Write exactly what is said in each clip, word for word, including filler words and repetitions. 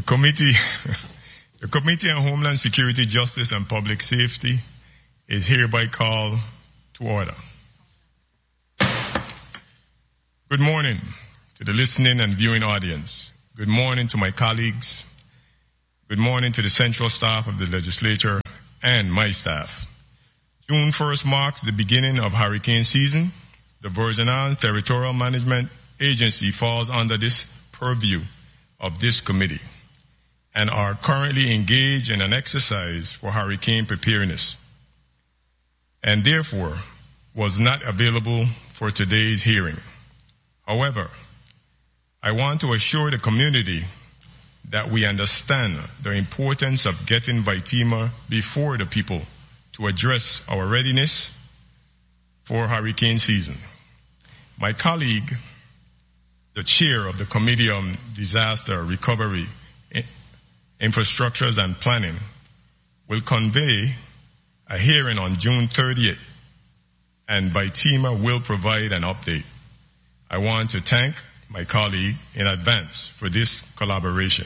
The committee, the Committee on Homeland Security, Justice and Public Safety is hereby called to order. Good morning to the listening and viewing audience. Good morning to my colleagues. Good morning to the central staff of the legislature and my staff. June first marks the beginning of hurricane season. The Virgin Islands Territorial Management Agency falls under this purview of this committee and are currently engaged in an exercise for hurricane preparedness, and therefore was not available for today's hearing. However, I want to assure the community that we understand the importance of getting VITEMA before the people to address our readiness for hurricane season. My colleague, the chair of the Committee on Disaster Recovery, Infrastructures and Planning, will convey a hearing on June thirtieth, and VITEMA will provide an update. I want to thank my colleague in advance for this collaboration.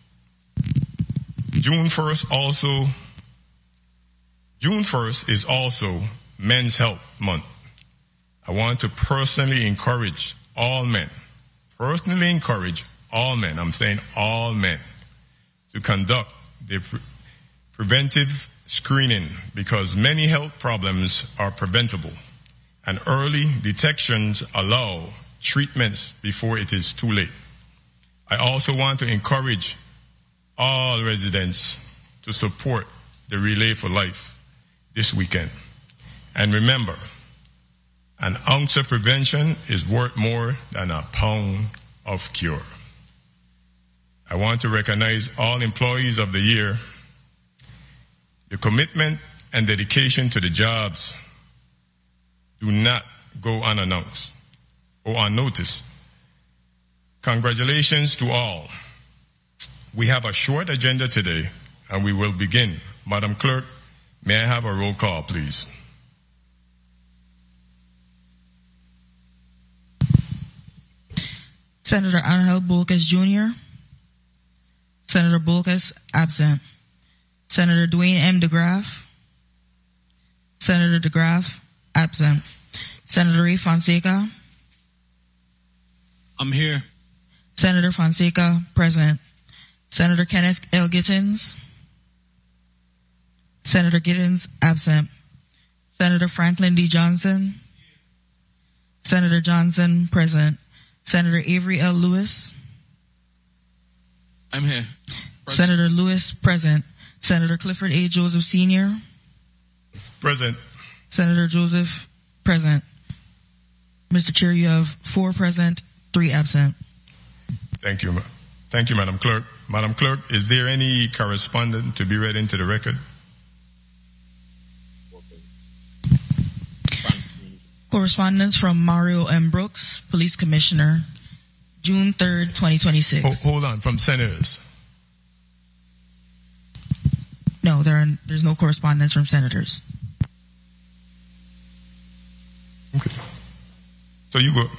June first also, June first is also Men's Health Month. I want to personally encourage all men, personally encourage all men, I'm saying all men, to conduct the pre- preventive screening because many health problems are preventable and early detections allow treatments before it is too late. I also want to encourage all residents to support the Relay for Life this weekend. And remember, an ounce of prevention is worth more than a pound of cure. I want to recognize all employees of the year. The commitment and dedication to the jobs do not go unannounced or unnoticed. Congratulations to all. We have a short agenda today, and we will begin. Madam Clerk, may I have a roll call, please? Senator Angel Bolkes Junior Senator Bolkes absent. Senator Dwayne M. DeGraff. Senator DeGraff absent. Senator Ray Fonseca. I'm here. Senator Fonseca present. Senator Kenneth L. Gittins. Senator Gittins absent. Senator Franklin D. Johnson. Senator Johnson present. Senator Avery L. Lewis. I'm here. Present. Senator Lewis present. Senator Clifford A. Joseph Senior Present. Senator Joseph present. Mister Chair, you have four present, three absent. Thank you. Thank you, Madam Clerk. Madam Clerk, is there any correspondence to be read into the record? Correspondence from Mario M. Brooks, Police Commissioner, June third, twenty twenty-six. Oh, hold on, from senators. No, there are, there's no correspondence from senators. Okay. So you go.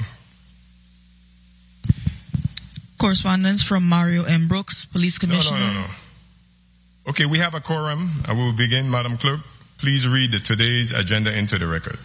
Correspondence from Mario M. Brooks, Police Commissioner. No, no, no, no. Okay, we have a quorum. I will begin, Madam Clerk. Please read the today's agenda into the record.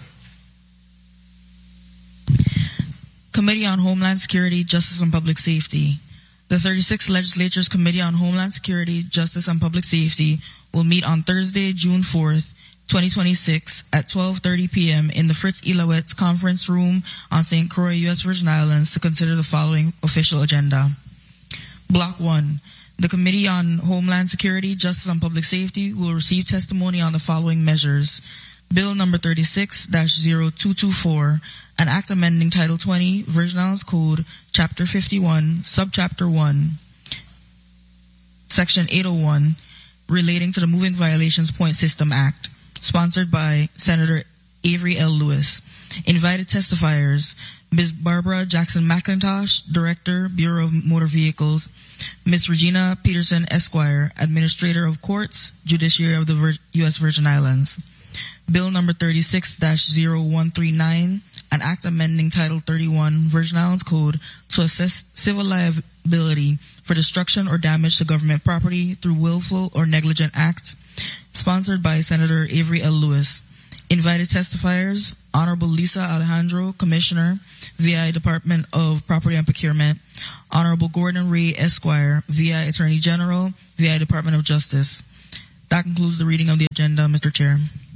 Committee on Homeland Security, Justice and Public Safety. The thirty-sixth Legislature's Committee on Homeland Security, Justice and Public Safety will meet on Thursday, June fourth, twenty twenty-six at twelve thirty p.m. in the Fritz Ilowitz Conference Room on Saint Croix, U S Virgin Islands to consider the following official agenda. Block one. The Committee on Homeland Security, Justice and Public Safety will receive testimony on the following measures. Bill number thirty-six dash zero two two four, an act amending Title twenty, Virgin Islands Code, Chapter fifty-one, Subchapter one, Section eight oh one, relating to the Moving Violations Point System Act, sponsored by Senator Avery L. Lewis. Invited testifiers, Miz Barbara Jackson McIntosh, Director, Bureau of Motor Vehicles, Miz Regina Peterson, Esquire, Administrator of Courts, Judiciary of the Vir- U S Virgin Islands. Bill number thirty-six dash zero one three nine, an act amending Title thirty-one Virgin Islands Code to assess civil liability for destruction or damage to government property through willful or negligent act, sponsored by Senator Avery L. Lewis. Invited testifiers, Honorable Lisa Alejandro, Commissioner, V I Department of Property and Procurement, Honorable Gordon Ray, Esquire, V I Attorney General, V I Department of Justice. That concludes the reading of the agenda, Mister Chair.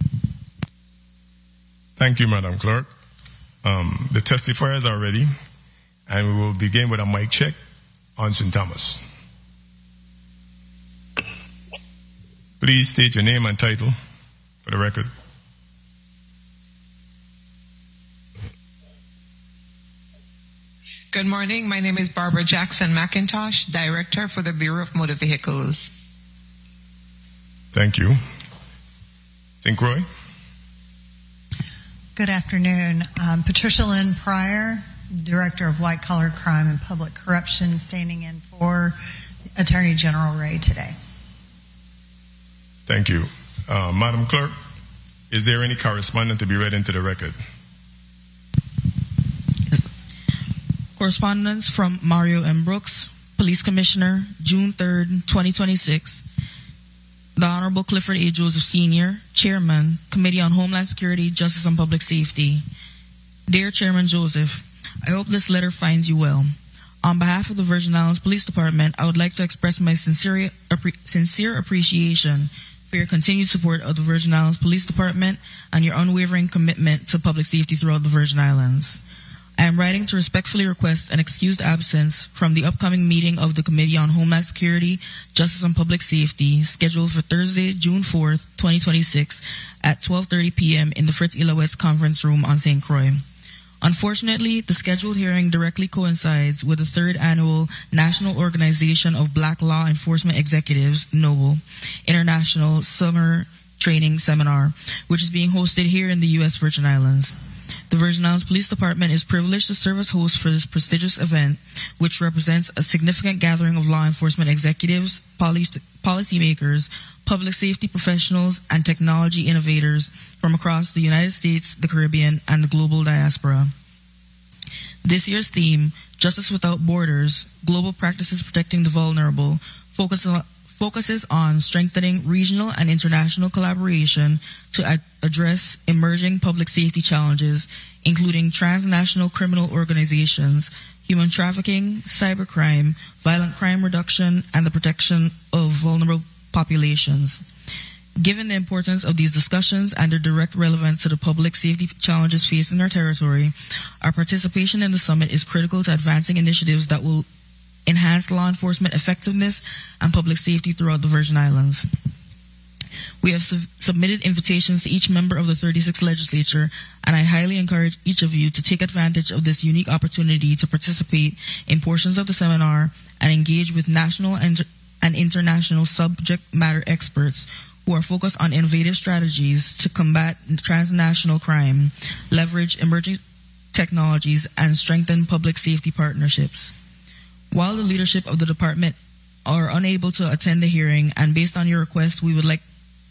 Thank you, Madam Clerk. Um, the testifiers are ready, and we will begin with a mic check on Saint Thomas. Please state your name and title for the record. Good morning. My name is Barbara Jackson McIntosh, Director for the Bureau of Motor Vehicles. Thank you. Saint Croix. Good afternoon. Um, Patricia Lynn Pryor, Director of White Collar Crime and Public Corruption, standing in for Attorney General Ray today. Thank you. Uh, Madam Clerk, is there any correspondence to be read into the record? Correspondence from Mario M. Brooks, Police Commissioner, June third, twenty twenty-six. The Honorable Clifford A. Joseph Senior, Chairman, Committee on Homeland Security, Justice and Public Safety. Dear Chairman Joseph, I hope this letter finds you well. On behalf of the Virgin Islands Police Department, I would like to express my sincere, sincere appreciation for your continued support of the Virgin Islands Police Department and your unwavering commitment to public safety throughout the Virgin Islands. I am writing to respectfully request an excused absence from the upcoming meeting of the Committee on Homeland Security, Justice and Public Safety, scheduled for Thursday, June fourth, twenty twenty-six at twelve thirty p.m. in the Fritz Ilowitz Conference Room on Saint Croix. Unfortunately, the scheduled hearing directly coincides with the third annual National Organization of Black Law Enforcement Executives, NOBLE, International Summer Training Seminar, which is being hosted here in the U S Virgin Islands. The Virgin Islands Police Department is privileged to serve as host for this prestigious event, which represents a significant gathering of law enforcement executives, policy policymakers, public safety professionals, and technology innovators from across the United States, the Caribbean, and the global diaspora. This year's theme, Justice Without Borders, Global Practices Protecting the Vulnerable, focuses on focuses on strengthening regional and international collaboration to ad- address emerging public safety challenges, including transnational criminal organizations, human trafficking, cybercrime, violent crime reduction, and the protection of vulnerable populations. Given the importance of these discussions and their direct relevance to the public safety challenges facing our territory, our participation in the summit is critical to advancing initiatives that will enhance law enforcement effectiveness and public safety throughout the Virgin Islands. We have sub- submitted invitations to each member of the thirty-sixth Legislature, and I highly encourage each of you to take advantage of this unique opportunity to participate in portions of the seminar and engage with national and, and international subject matter experts who are focused on innovative strategies to combat transnational crime, leverage emerging technologies, and strengthen public safety partnerships. While the leadership of the department are unable to attend the hearing, and based on your request, we would like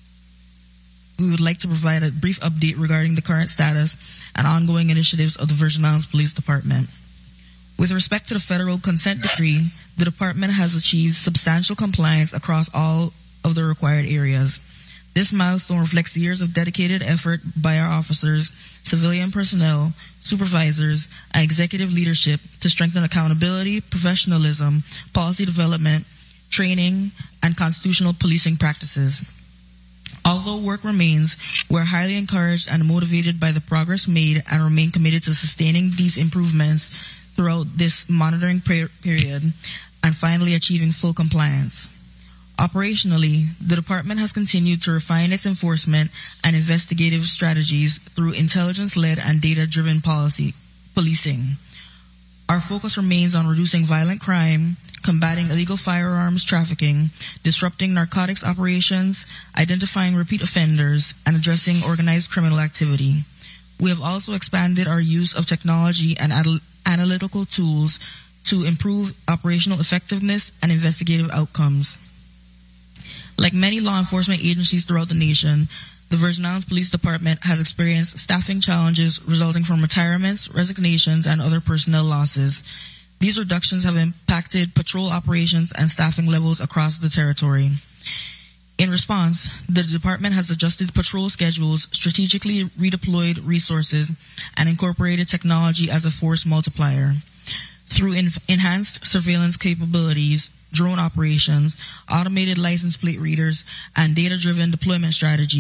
we would like to provide a brief update regarding the current status and ongoing initiatives of the Virgin Islands Police Department. With respect to the federal consent decree, the department has achieved substantial compliance across all of the required areas. This milestone reflects years of dedicated effort by our officers, civilian personnel, supervisors, and executive leadership to strengthen accountability, professionalism, policy development, training, and constitutional policing practices. Although work remains, we're highly encouraged and motivated by the progress made and remain committed to sustaining these improvements throughout this monitoring period and finally achieving full compliance. Operationally, the department has continued to refine its enforcement and investigative strategies through intelligence-led and data-driven policy policing. Our focus remains on reducing violent crime, combating illegal firearms trafficking, disrupting narcotics operations, identifying repeat offenders, and addressing organized criminal activity. We have also expanded our use of technology and anal- analytical tools to improve operational effectiveness and investigative outcomes. Like many law enforcement agencies throughout the nation, the Virgin Islands Police Department has experienced staffing challenges resulting from retirements, resignations, and other personnel losses. These reductions have impacted patrol operations and staffing levels across the territory. In response, the department has adjusted patrol schedules, strategically redeployed resources, and incorporated technology as a force multiplier. Through en- enhanced surveillance capabilities, drone operations, automated license plate readers, and data-driven deployment strategies,